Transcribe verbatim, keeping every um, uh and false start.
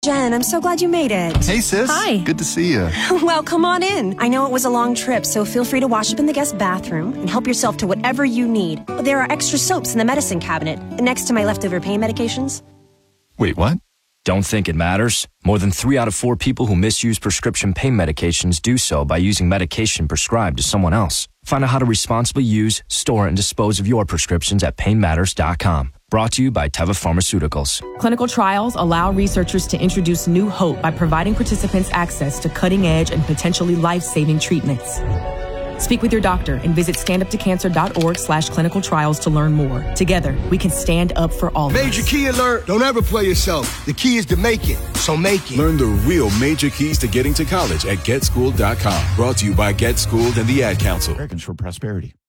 Jen, I'm so glad you made it. Hey, sis. Hi. Good to see you. Well, come on in. I know it was a long trip, so feel free to wash up in the guest bathroom and help yourself to whatever you need. There are extra soaps in the medicine cabinet next to my leftover pain medications. Wait, what? Don't think it matters? More than three out of four people who misuse prescription pain medications do so by using medication prescribed to someone else. Find out how to responsibly use, store, and dispose of your prescriptions at pain matters dot com. Brought to you by Teva Pharmaceuticals. Clinical trials allow researchers to introduce new hope by providing participants access to cutting-edge and potentially life-saving treatments. Speak with your doctor and visit standuptocancer.org slash clinical trials to learn more. Together, we can stand up for all of us. Major key alert. Don't ever play yourself. The key is to make it. So make it. Learn the real major keys to getting to college at get schooled dot com. Brought to you by Get Schooled and the Ad Council. Americans for Prosperity.